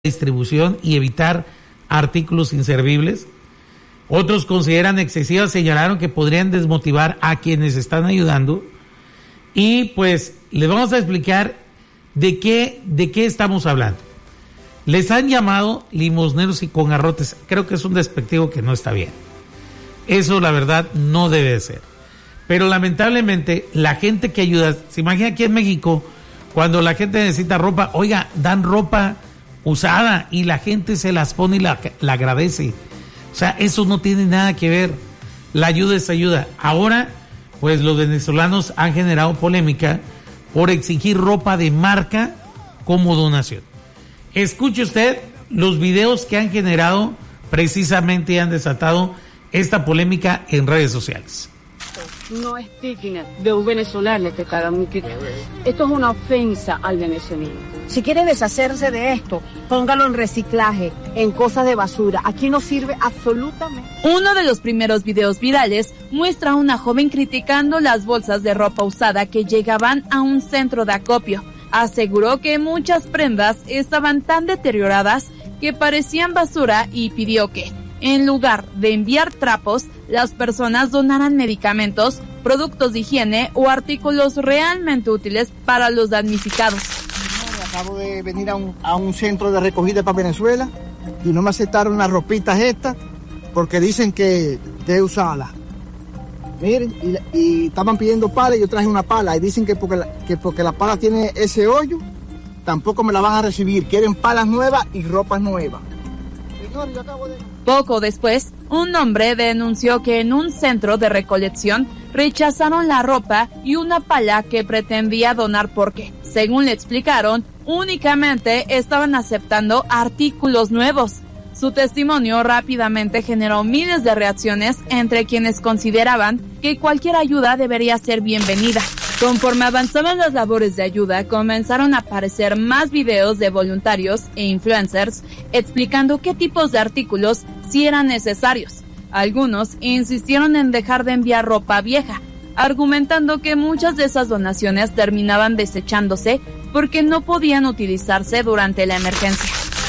distribución y evitar artículos inservibles. Otros consideran excesivas, señalaron que podrían desmotivar a quienes están ayudando. Y pues les vamos a explicar de qué estamos hablando. Les han llamado limosneros y con garrotes. Creo que es un despectivo que no está bien. Eso la verdad no debe de ser. Pero lamentablemente la gente que ayuda, se imagina aquí en México, cuando la gente necesita ropa, oiga, dan ropa usada y la gente se las pone y la agradece. O sea, eso no tiene nada que ver. La ayuda es ayuda. Ahora, pues los venezolanos han generado polémica por exigir ropa de marca como donación. Escuche usted los videos que han generado precisamente y han desatado esta polémica en redes sociales. No es digna de un venezolano que cada mucho. Esto es una ofensa al venezolano. Si quiere deshacerse de esto, póngalo en reciclaje, en cosas de basura. Aquí no sirve absolutamente. Uno de los primeros videos virales muestra a una joven criticando las bolsas de ropa usada que llegaban a un centro de acopio. Aseguró que muchas prendas estaban tan deterioradas que parecían basura y pidió que, en lugar de enviar trapos, las personas donaran medicamentos, productos de higiene o artículos realmente útiles para los damnificados. Acabo de venir a un centro de recogida para Venezuela y no me aceptaron las ropitas estas porque dicen que es usada. Miren, y estaban pidiendo pala y yo traje una pala y dicen que porque la pala tiene ese hoyo, tampoco me la van a recibir. Quieren palas nuevas y ropas nuevas. Señor, yo acabo de... Poco después, un hombre denunció que en un centro de recolección rechazaron la ropa y una pala que pretendía donar porque, según le explicaron, únicamente estaban aceptando artículos nuevos. Su testimonio rápidamente generó miles de reacciones entre quienes consideraban que cualquier ayuda debería ser bienvenida. Conforme avanzaban las labores de ayuda, comenzaron a aparecer más videos de voluntarios e influencers explicando qué tipos de artículos sí eran necesarios. Algunos insistieron en dejar de enviar ropa vieja, argumentando que muchas de esas donaciones terminaban desechándose porque no podían utilizarse durante la emergencia.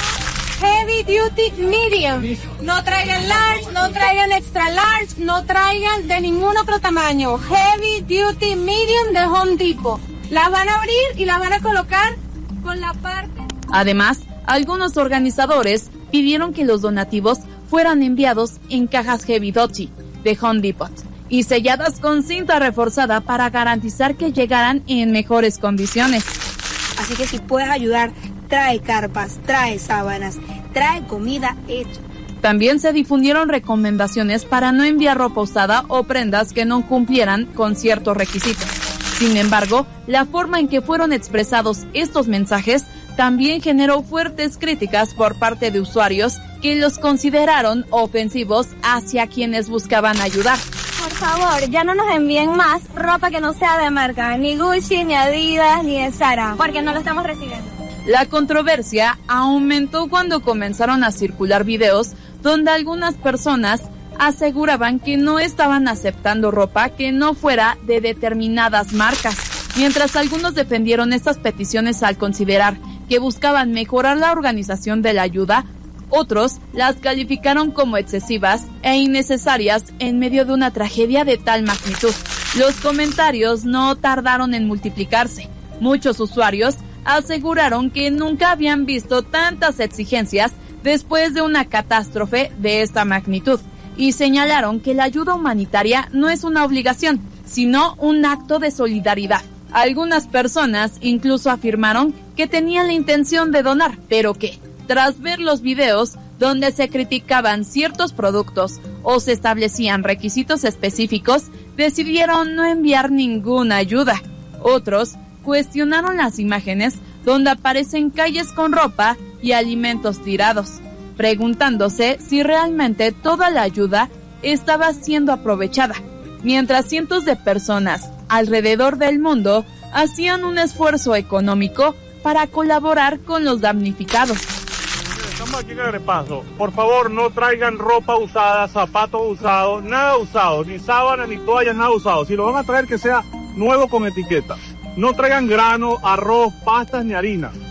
Heavy duty medium. No traigan large, no traigan extra large, no traigan de ningún otro tamaño. Heavy duty medium de Home Depot. Las van a abrir y las van a colocar con la parte. Además, algunos organizadores pidieron que los donativos fueran enviados en cajas Heavy Duty de Home Depot y selladas con cinta reforzada para garantizar que llegaran en mejores condiciones. Así que si puedes ayudar, trae carpas, trae sábanas, trae comida hecha. También se difundieron recomendaciones para no enviar ropa usada o prendas que no cumplieran con ciertos requisitos. Sin embargo, la forma en que fueron expresados estos mensajes también generó fuertes críticas por parte de usuarios que los consideraron ofensivos hacia quienes buscaban ayudar. Por favor, ya no nos envíen más ropa que no sea de marca, ni Gucci, ni Adidas, ni de Zara, porque no lo estamos recibiendo. La controversia aumentó cuando comenzaron a circular videos donde algunas personas aseguraban que no estaban aceptando ropa que no fuera de determinadas marcas, mientras algunos defendieron estas peticiones al considerar que buscaban mejorar la organización de la ayuda. Otros las calificaron como excesivas e innecesarias en medio de una tragedia de tal magnitud. Los comentarios no tardaron en multiplicarse. Muchos usuarios aseguraron que nunca habían visto tantas exigencias después de una catástrofe de esta magnitud y señalaron que la ayuda humanitaria no es una obligación, sino un acto de solidaridad. Algunas personas incluso afirmaron que tenían la intención de donar, pero que, tras ver los videos donde se criticaban ciertos productos o se establecían requisitos específicos, decidieron no enviar ninguna ayuda. Otros cuestionaron las imágenes donde aparecen calles con ropa y alimentos tirados, preguntándose si realmente toda la ayuda estaba siendo aprovechada, mientras cientos de personas alrededor del mundo hacían un esfuerzo económico para colaborar con los damnificados. Estamos aquí en el repaso. Por favor, no traigan ropa usada, zapatos usados, nada usado, ni sábanas, ni toallas, nada usado. Si lo van a traer, que sea nuevo con etiqueta. No traigan grano, arroz, pastas ni harina.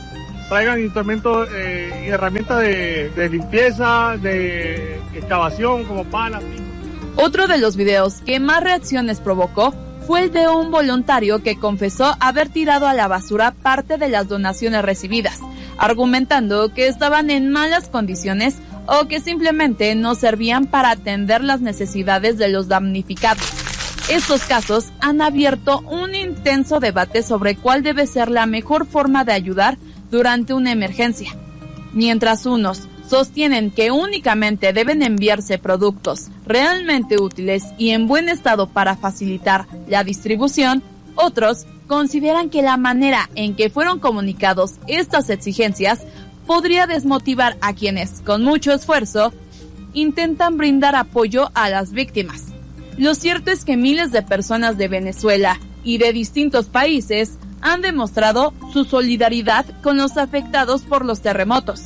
traigan instrumentos y herramientas de limpieza, de excavación, como palas. Otro de los videos que más reacciones provocó fue el de un voluntario que confesó haber tirado a la basura parte de las donaciones recibidas, argumentando que estaban en malas condiciones o que simplemente no servían para atender las necesidades de los damnificados. Estos casos han abierto un intenso debate sobre cuál debe ser la mejor forma de ayudar durante una emergencia. Mientras unos sostienen que únicamente deben enviarse productos realmente útiles y en buen estado para facilitar la distribución, otros consideran que la manera en que fueron comunicados estas exigencias podría desmotivar a quienes, con mucho esfuerzo, intentan brindar apoyo a las víctimas. Lo cierto es que miles de personas de Venezuela y de distintos países han demostrado su solidaridad con los afectados por los terremotos.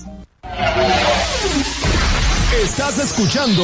Estás escuchando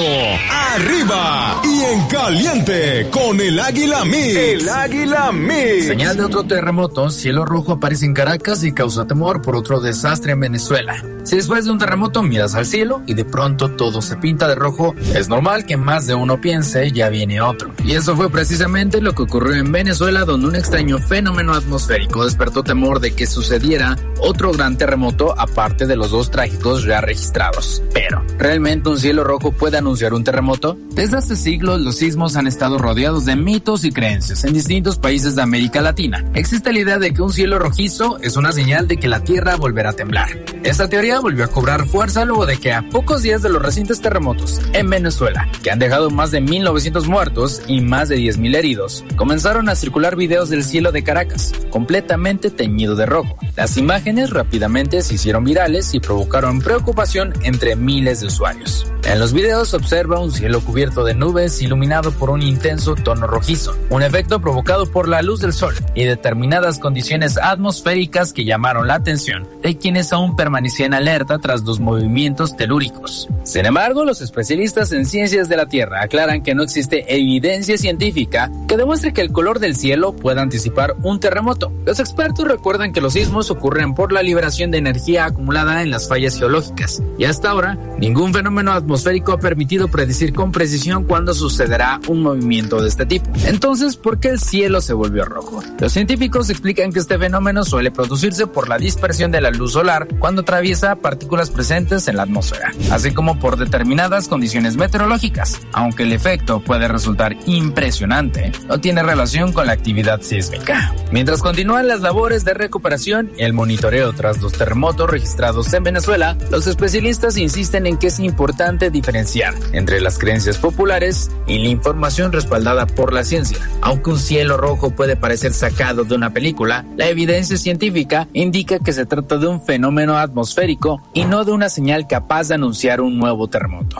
Arriba y en Caliente con el Águila Mix. El Águila Mix. Señal de otro terremoto, cielo rojo aparece en Caracas y causa temor por otro desastre en Venezuela. Si después de un terremoto miras al cielo y de pronto todo se pinta de rojo, es normal que más de uno piense ya viene otro. Y eso fue precisamente lo que ocurrió en Venezuela, donde un extraño fenómeno atmosférico despertó temor de que sucediera otro gran terremoto aparte de los dos trágicos ya registrados. Pero, ¿realmente un cielo rojo puede anunciar un terremoto? Desde hace siglos los sismos han estado rodeados de mitos y creencias en distintos países de América Latina. Existe la idea de que un cielo rojizo es una señal de que la tierra volverá a temblar. Esta teoría volvió a cobrar fuerza luego de que a pocos días de los recientes terremotos en Venezuela, que han dejado más de 1.900 muertos y más de 10.000 heridos, comenzaron a circular videos del cielo de Caracas, completamente teñido de rojo. Las imágenes rápidamente se hicieron virales y provocaron preocupación entre miles de usuarios. En los videos se observa un cielo cubierto de nubes iluminado por un intenso tono rojizo, un efecto provocado por la luz del sol y determinadas condiciones atmosféricas que llamaron la atención de quienes aún permanecían alerta tras los movimientos telúricos. Sin embargo, los especialistas en ciencias de la Tierra aclaran que no existe evidencia científica que demuestre que el color del cielo pueda anticipar un terremoto. Los expertos recuerdan que los sismos ocurren por la liberación de energía acumulada en las fallas geológicas, y hasta ahora ningún fenómeno atmosférico ha permitido predecir con precisión cuándo sucederá un movimiento de este tipo. Entonces, ¿por qué el cielo se volvió rojo? Los científicos explican que este fenómeno suele producirse por la dispersión de la luz solar cuando atraviesa partículas presentes en la atmósfera, así como por determinadas condiciones meteorológicas. Aunque el efecto puede resultar impresionante, no tiene relación con la actividad sísmica. Mientras continúan las labores de recuperación y el monitoreo tras los terremotos registrados en Venezuela, los especialistas insisten en que es importante diferenciar entre las creencias populares y la información respaldada por la ciencia. Aunque un cielo rojo puede parecer sacado de una película, la evidencia científica indica que se trata de un fenómeno atmosférico y no de una señal capaz de anunciar un nuevo terremoto.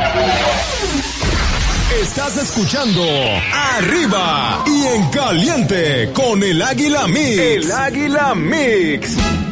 Estás escuchando Arriba y en Caliente con el Águila Mix. El Águila Mix.